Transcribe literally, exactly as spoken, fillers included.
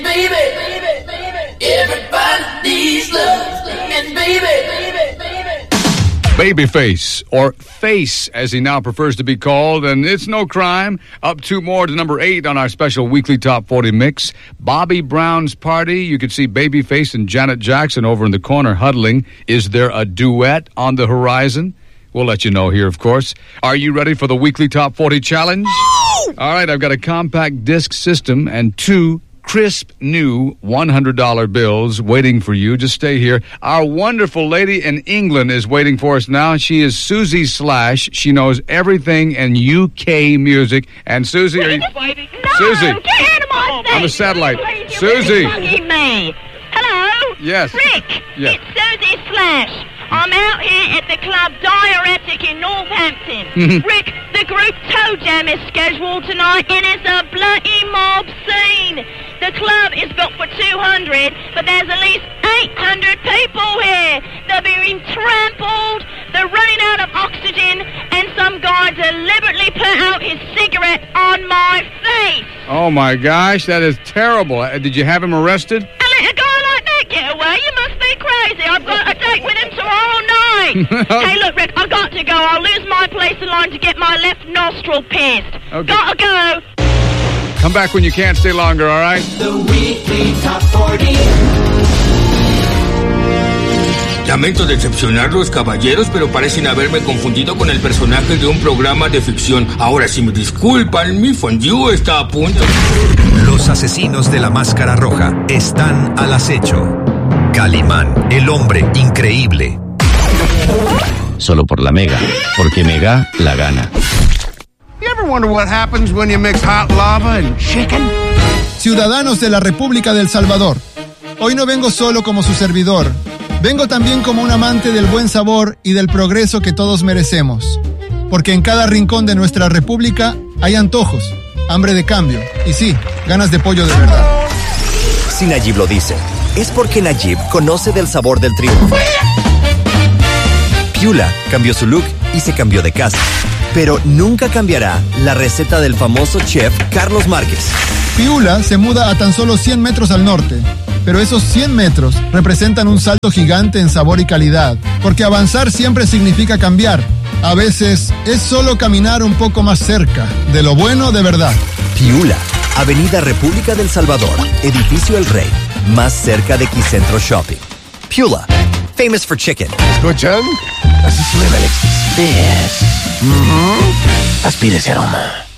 baby, everybody needs love, and baby, Babyface, or Face, as he now prefers to be called, and it's no crime. Up two more to number eight on our special weekly Top forty mix. Bobby Brown's Party. You can see Babyface and Janet Jackson over in the corner huddling. Is there a duet on the horizon? We'll let you know here, of course. Are you ready for the weekly Top forty challenge? Oh! All right, I've got a compact disc system and two crisp new one hundred dollar bills waiting for you. Just stay here. Our wonderful lady in England is waiting for us now. She is Susie Slash. She knows everything in U K music. And Susie, are you... No, Susie, get out of my face. on the satellite. Susie. Me. Hello? Yes. Rick, Yeah. it's Susie Slash. I'm out here at the club Diuretic in Northampton. Rick, the group Toe Jam is scheduled tonight, and it's a bloody mob scene. The club is booked for two hundred, but there's at least eight hundred people here. They're being trampled, they're running out of oxygen, and some guy deliberately put out his cigarette on my face. Oh, my gosh, that is terrible. Uh, Did you have him arrested? I let a guy like that get away? You must be crazy. I've got a date with him tomorrow night. Hey, look, Rick, I've got to go. I'll lose my place in line to get my left nostril pierced. Okay. Gotta go. Come back when you can't stay longer, all right? the weekly Top forty. Lamento decepcionarlos, caballeros, pero parecen haberme confundido con el personaje de un programa de ficción. Ahora, si me disculpan, mi fondue está a punto. Los asesinos de la máscara roja están al acecho. Calimán, el hombre increíble. Solo por la Mega, porque Mega la gana. You ever wonder what happens when you mix hot lava and chicken? Ciudadanos de la República del Salvador, hoy no vengo solo como su servidor. Vengo también como un amante del buen sabor y del progreso que todos merecemos. Porque en cada rincón de nuestra república hay antojos, hambre de cambio y sí, ganas de pollo de verdad. Si Nayib lo dice, es porque Nayib conoce del sabor del triunfo. Piula cambió su look y se cambió de casa. Pero nunca cambiará la receta del famoso chef Carlos Márquez. Piula se muda a tan solo cien metros al norte, pero esos cien metros representan un salto gigante en sabor y calidad, porque avanzar siempre significa cambiar. A veces es solo caminar un poco más cerca de lo bueno de verdad. Piula, Avenida República del Salvador, Edificio El Rey, más cerca de Quicentro Shopping. Piula, famous for chicken. ¿Escuchan? Así suena Alexis. Yes. Mm-hmm. Aspire ese aroma.